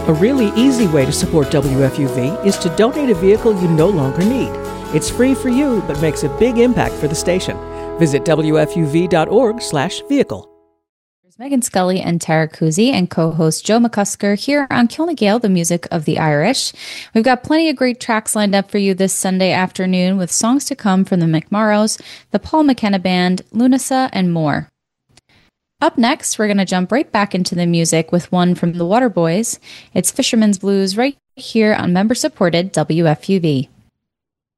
A really easy way to support WFUV is to donate a vehicle you no longer need. It's free for you, but makes a big impact for the station. Visit WFUV.org/vehicle. Megan Scully and Tara Kuzi and co-host Joe McCusker here on Kilna Gale, the music of the Irish. We've got plenty of great tracks lined up for you this Sunday afternoon with songs to come from the McMorrows, the Paul McKenna Band, Lunasa, and more. Up next, we're going to jump right back into the music with one from the Waterboys. It's Fisherman's Blues right here on member-supported WFUV.